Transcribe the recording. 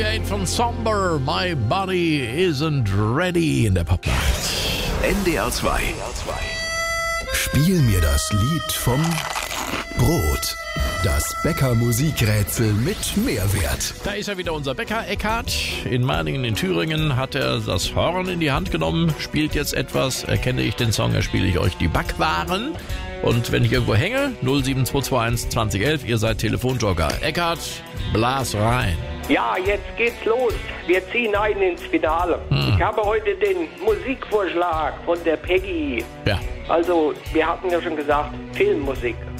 Von Somber, My Body Isn't Ready in der Popnacht. NDR 2. Spiel mir das Lied vom Brot. Das Bäcker-Musikrätsel mit Mehrwert. Da ist ja wieder unser Bäcker Eckhard. In Meiningen in Thüringen hat er das Horn in die Hand genommen, spielt jetzt etwas. Erkenne ich den Song, erspiele ich euch die Backwaren. Und wenn ich irgendwo hänge, 07221 2011, ihr seid Telefonjoker. Eckhard, blas rein. Ja, jetzt geht's los. Wir ziehen ein ins Finale. Ich habe heute den Musikvorschlag von der Peggy. Ja. Also, wir hatten ja schon gesagt, Filmmusik.